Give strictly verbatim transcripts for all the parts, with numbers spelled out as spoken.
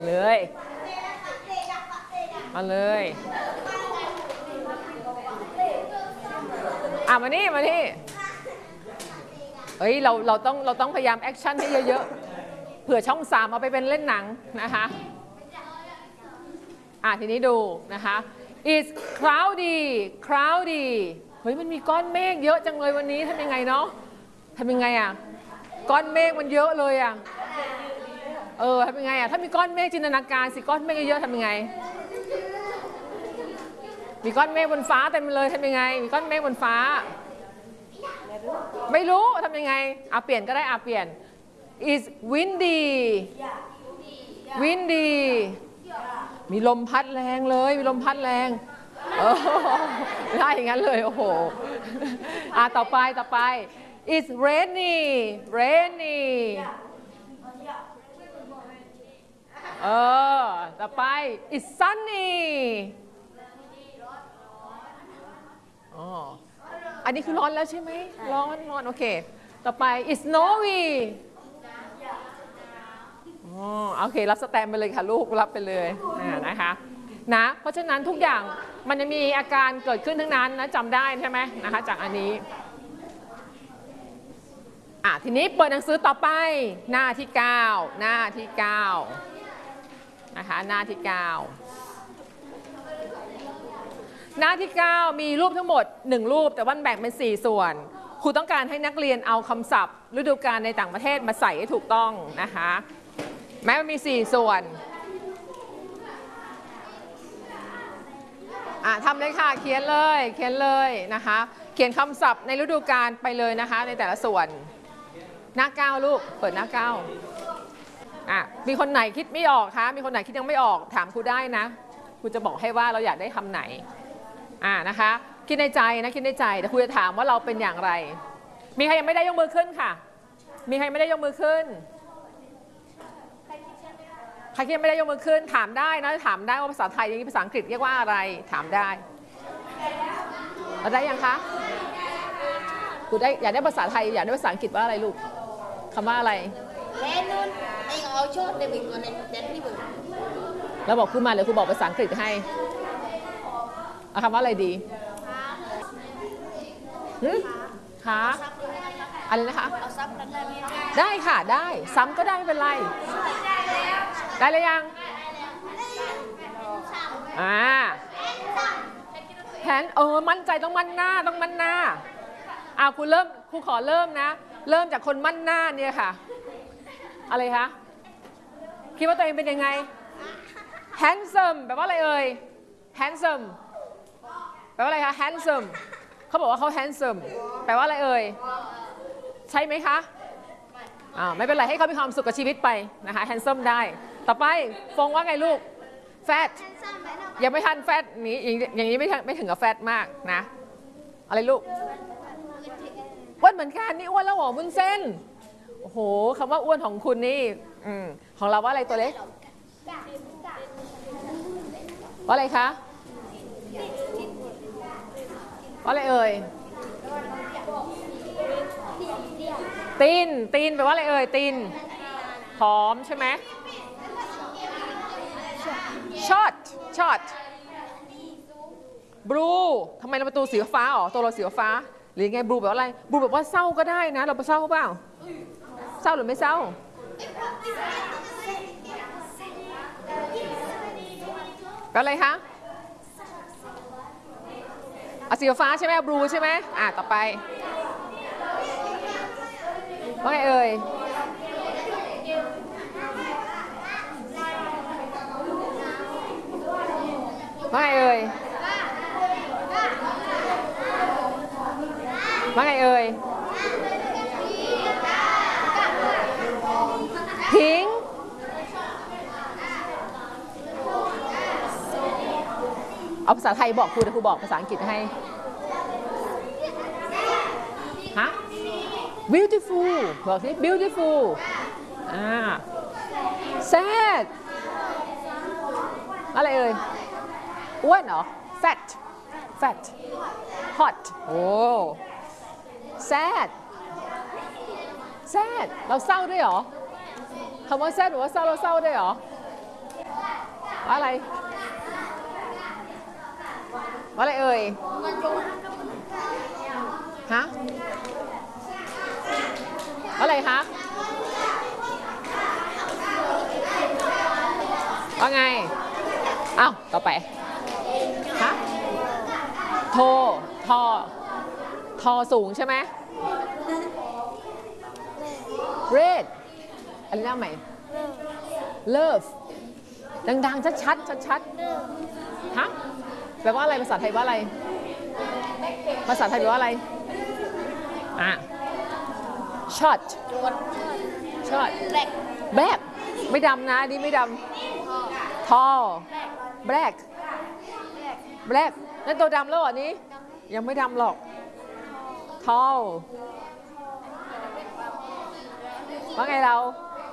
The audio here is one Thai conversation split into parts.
เลยมาเลยอ่ะมานี่มานี่เฮ้ยเราเราต้องเราต้องพยายามแอคชั่นให้เยอะๆเผื่อช่องสามเอาไปเป็นเล่นหนังนะคะอ่ะทีนี้ดูนะคะ is cloudy cloudy เฮ้ยมันมีก้อนเมฆเยอะจังเลยวันนี้ทำยังไงเนาะทำยังไงอ่ะก้อนเมฆมันเยอะเลยอ่ะเออทำยังไงอ่ะถ้ามีก้อนเมฆจินตนาการสิก้อนเมฆเยอะๆทำยังไงมีก้อนเมฆบนฟ้าเต็มเลยทำยังไงมีก้อนเมฆบนฟ้าไม่รู้ทำยังไงอ่ะเปลี่ยนก็ได้อ่ะเปลี่ยน is windy windy มีลมพัดแรงเลยมีลมพัดแรงเออได้อย่างนั้นเลยโอ้โหอ่ะต่อไปต่อไป is rainy rainy เออต่อไป is sunny อ๋ออันนี้คือร้อนแล้วใช่ไหมร้อนร้อนโอเคต่อไป is snowy อ๋อโอเครับสแตมไปเลยค่ะลูกรับไปเลยนะคะนะเพราะฉะนั้นทุกอย่างมันจะมีอาการเกิดขึ้นทั้งนั้นนะจำได้ใช่ไหมนะคะจากอันนี้อ่ะทีนี้เปิดหนังสือต่อไปหน้าที่เก้าหน้าที่เก้านะคะหน้าที่เก้าหน้าที่เก้ามีรูปทั้งหมดหนึ่งรูปแต่ว่าแบ่งเป็นสี่ส่วนครูต้องการให้นักเรียนเอาคำศัพท์ฤดูกาลในต่างประเทศมาใส่ให้ถูกต้องนะคะแม้มันมีสี่ส่วนอ่ะทำเลยค่ะเขียนเลยเขียนเลยนะคะเขียนคำศัพท์ในฤดูกาลไปเลยนะคะในแต่ละส่วนหน้าเก้าลูกเปิดหน้าเก้าอ่ะมีคนไหนคิดไม่ออกคะมีคนไหนคิดยังไม่ออกถามครูได้นะครูจะบอกให้ว่าเราอยากได้คำไหนอ่านะคะคิดในใจนะคิดในใจแต่ครูจะถามว่าเราเป็นอย่างไรมีใครยังไม่ได้ยกมือขึ้นค่ะมีใครไม่ได้ยกมือขึ้นใครที่ยังไม่ได้ยกมือขึ้นถามได้นะถามได้ว่าภาษาไทยอย่างนี้ภาษาอังกฤษเรียกว่าอะไรถามได้เราได้ยังคะครูได้อยากได้ภาษาไทยอยากได้ภาษาอังกฤษว่าอะไรลูกคำว่าอะไรเราบอกขึ้นมาเดี๋ยวครูบอกภาษาอังกฤษให้เอาคำว่าอะไรดีคะอะไรนะคะได้ค่ะได้ซ้ำก็ได้ไม่เป็นไรได้เลยยังอ่าแทนเออมั่นใจต้องมั่นหน้าต้องมั่นหน้าอ่าครูเริ่มครูขอเริ่มนะเริ่มจากคนมั่นหน้าเนี่ยค่ะอะไรคะคิดว่าตัวเองเป็นยังไง handsome แปลว่าอะไรเอ่ย handsome แปลว่าอะไรคะ handsome เขาบอกว่าเขา handsome แปลว่าอะไรเอ่ยใช่ไหมคะอ่าไม่เป็นไรให้เขามีความสุขกับชีวิตไปนะคะ handsome ได้ต่อไปฟงว่าไงลูก fat ยังไม่ทัน fat นี้อย่างนี้ไม่ไม่ถึงกับ fat มากนะอะไรลูกอ้วนเหมือนกันนี่อ้วนแล้วหรอวุ้นเส้นโอ้โหคำว่าอ้วนของคุณนี่อืมของเราว่าอะไรตัวเล็กว่าอะไรคะว่าอะไรเอ่ยตีนตีนแปลว่าอะไรเอ่ยตีนผอมใช่ไหมช็อตช็อตบลูทำไมเราประตูสีฟ้าอ๋อตัวเราสีฟ้าหรือไงบลูแบบอะไรบลูแบบว่าเศร้าก็ได้นะเราไปเศร้าเปล่าเศร้าหรือไม่เศร้าก็อะไรคะเอาสีฟ้าใช่ไหมบลูใช่ไหมอ่ะต่อไปว่าไงเอ่ยว่าไงเอ่ยว่าไงเอ่ยพิงเอาภาษาไทยบอกครูเดี๋ยวครูบอกภาษาอังกฤษให้ฮะ beautiful บอกสิ beautiful อ่า sad อะไรเอ่ยอ้วนเหรอ fat fat hot โอ้ sad sad เราเศร้าด้วยเหรอคำว่า sad หรือว่าเศร้าเราเศร้าด้วยเหรอว่าอะไรว่าอะไรเอ่ยฮะว่าอะไรคะว่าไงอ้าวต่อไปฮะโททอทอสูงใช่ไหม red อะไรนะใหม่ love ดังๆชัดๆชัดๆฮะแปลว่าอะไรภาษาไทยว่าอะไรภาษาไทยแปลว่าอะไรอ่ะ short short black ไม่ดำนะนี่ไม่ดำ tall black black นั่นตัวดำแล้วเหรอนี้ยังไม่ดำหรอก tall ว่าไงเรา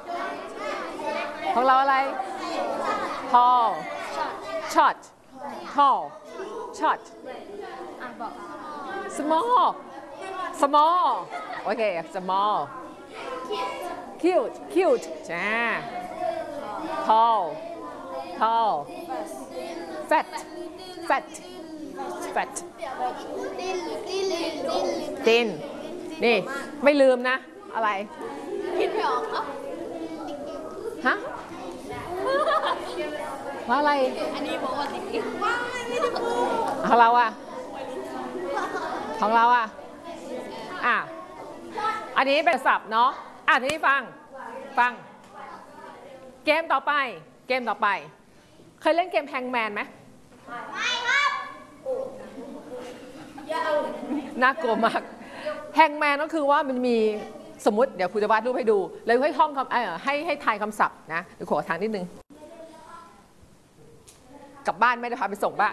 ของเราอะไร tall short tall short small small โอเค small cute cute จ้า tall tall fat fat fat thin นี่ไม่ลืมนะอะไรคิดไม่ออกครับฮะว่าอะไรอันนี้บอกว่าติ๊กว่าไม่ได้พูดของเราอะของเราอะอ่ะอันนี้เป็นศัพท์เนาะอ่ะทีนี้ฟังฟังเกมต่อไปเกมต่อไปเคยเล่นเกมแฮงแมนไหมไม่ครับน่ากลัวมากแฮงแมนก็คือว่ามันมีสมมติเดี๋ยวครูจะวาดรูปให้ดูเลยให้ท่องคำเออให้ให้ทายคำศัพท์นะเดี๋ยวขอทางนิดนึงกลับบ้านไม่ได้พาไปส่งบ้าน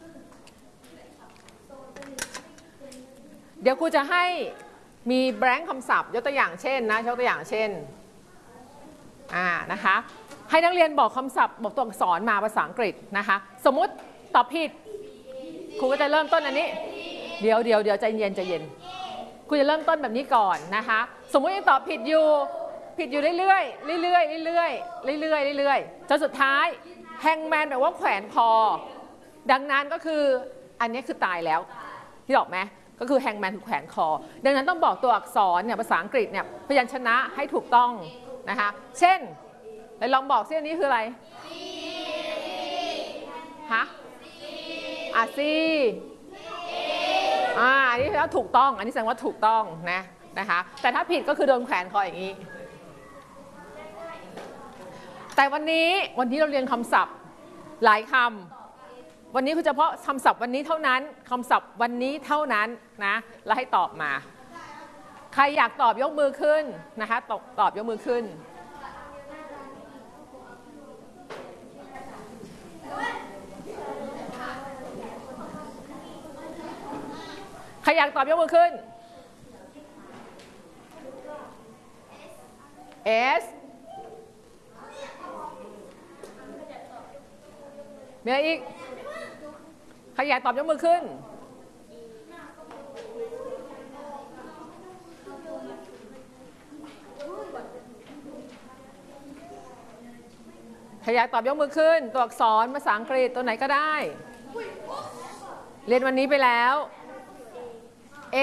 เดี๋ยวครูจะให้มีแบงค์คำศัพท์ยกตัวอย่างเช่นนะยกตัวอย่างเช่นอ่านะคะให้นักเรียนบอกคำศัพท์บอกตัวอักษรมาภาษาอังกฤษนะคะสมมุติตอบผิดครูก็จะเริ่มต้นอันนี้เดี๋ยวเดี๋ยวเดี๋ยวใจเย็นใจเย็นครูจะเริ่มต้นแบบนี้ก่อนนะคะสมมุติยังตอบผิดอยู่ผิดอยู่เรื่อยๆเรื่อยๆเรื่อยๆเรื่อยๆเรื่อยๆจนสุดท้ายแฮงแมนแปลว่าแขวนคอดังนั้นก็คืออันนี้คือตายแล้วที่บอกไหมก็คือแฮงแมนคือแขวนคอดังนั้นต้องบอกตัวอักษรเนี่ยภาษาอังกฤษเนี่ยพยัญชนะให้ถูกต้องนะคะเช่นไปลองบอกซิอันนี้คืออะไรฮะอาซีอ่าอันนี้แปลว่าถูกต้องอันนี้แสดงว่าถูกต้องนะนะคะแต่ถ้าผิดก็คือโดนแขวนคออย่างนี้แต่วันนี้วันนี้เราเรียนคำศัพท์หลายคำวันนี้คือเฉพาะคำศัพท์วันนี้เท่านั้นคำศัพท์วันนี้เท่านั้นนะแล้วให้ตอบมาใครอยากตอบยกมือขึ้นนะคะตอบตอบยกมือขึ้นใครอยากตอบยกมือขึ้น S มีอะไรอีกใครอยากตอบยกมือขึ้นใครอยากตอบยกมือขึ้นตัวอักษรภาษาอังกฤษตัวไหนก็ได้เรียนวันนี้ไปแล้ว A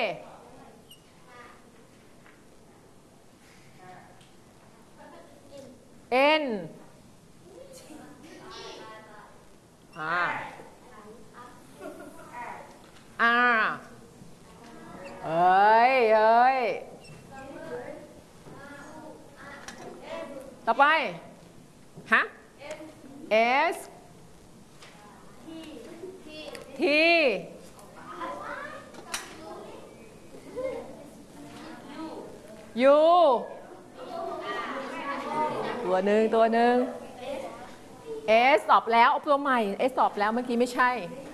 N อ่า R เอ้ยเอ้ยต่อไปฮะ S T U ตัวหนึ่งตัวหนึ่ง S ตอบแล้วเอาตัวใหม่ S ตอบแล้วเมื่อกี้ไม่ใช่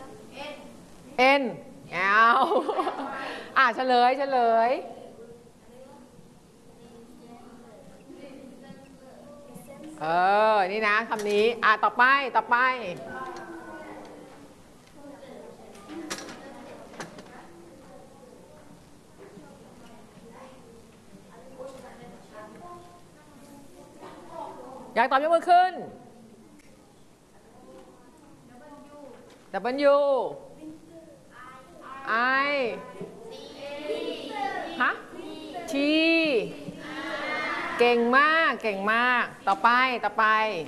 N เอาอ่ะเฉลยเฉลยเออนี่นะคำนี้อ่ะต่อไปต่อไปอยากตอบยกมือขึ้น W I ฮะ T เก่งมากเก่งมากต่อไปต่อไป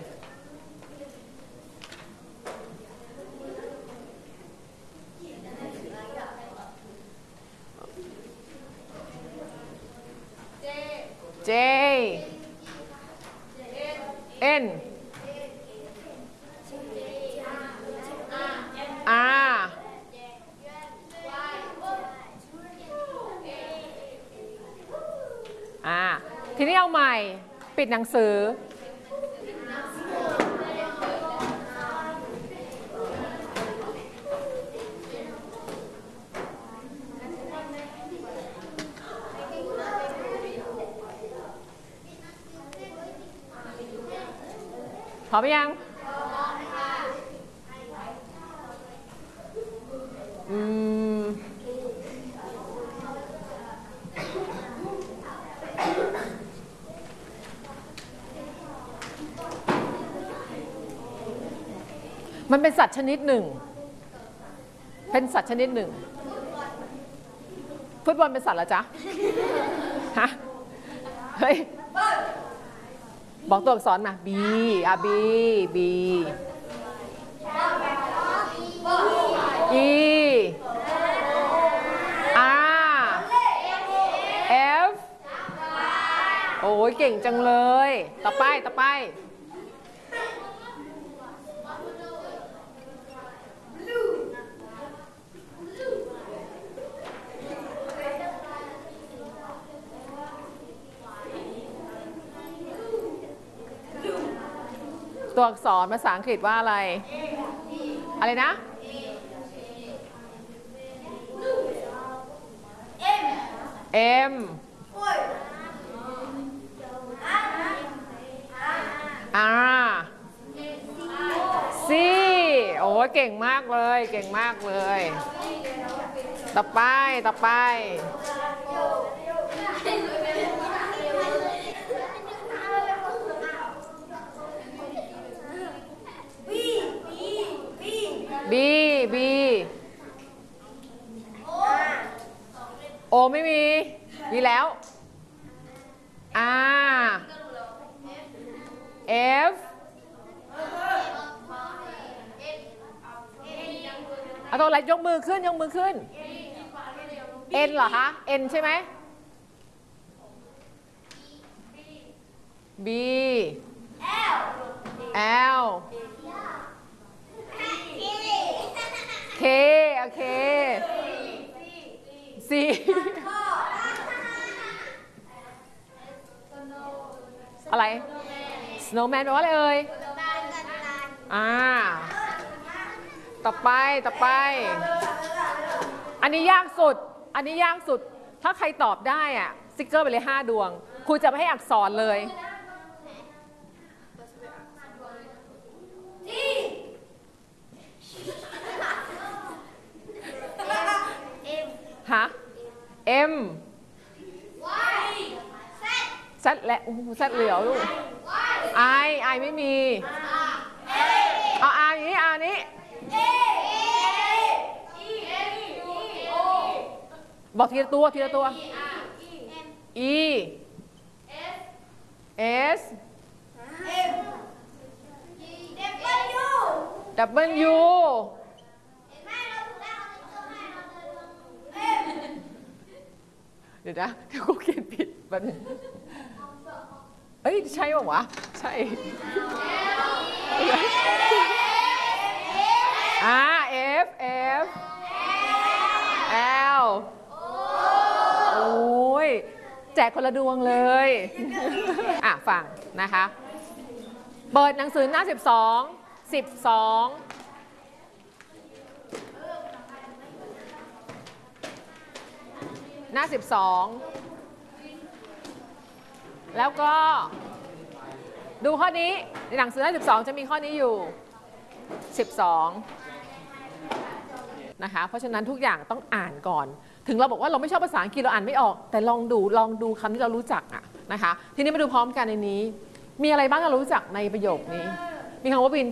J N R อ่าทีนี้เอาใหม่ปิดหนังสือพร้อมยังอืมมันเป็นสัตว์ชนิดหนึ่งเป็นสัตว์ชนิดหนึ่งฟุตบอลเป็นสัตว์เหรอจ๊ะฮะเฮ้ยบอกตัวอักษรมา B อ่ะ B B E R F โอ้ยเก่งจังเลยต่อไปต่อไปตัวอักษรภาษาอังกฤษว่าอะไรอะไรนะ M R C โอ้เก่งมากเลยเก่งมากเลยต่อไปต่อไปB B โอไม่มีมีแล้ว R F เอาตัวอะไรยกมือขึ้นยกมือขึ้น N เหรอคะ N ใช่ไหม B L K โอเค C อะไร snowman แปลว่าอะไรเอ่ยอ่าต่อไปต่อไปอันนี้ยากสุดอันนี้ยากสุดถ้าใครตอบได้อะสติ๊กเกอร์ไปเลยห้าดวงครูจะไม่ให้อักษรเลยฮะ M Z และZ เหลียวลูก I I ไม่มีเอา R นี้ R นี้บอกทีละตัวทีละตัว E S W เดี๋ยวนะเดี๋ยวกูเขียนผิดแป๊บนึงเอ้ยใช่ป่ะวะใช่อ่า F F L โอ้ยแจกคนละดวงเลยอ่ะฟังนะคะเปิดหนังสือหน้าสิบสอง สิบสองหน้าสิบสองแล้วก็ดูข้อนี้ในหนังสือหน้าสิบสองจะมีข้อนี้อยู่สิบสองนะคะเพราะฉะนั้นทุกอย่างต้องอ่านก่อนถึงเราบอกว่าเราไม่ชอบภาษาอังกฤษเราอ่านไม่ออกแต่ลองดูลองดูคำที่เรารู้จักอะนะคะทีนี้มาดูพร้อมกันในนี้มีอะไรบ้างเรารู้จักในประโยคนี้มีคำว่า winter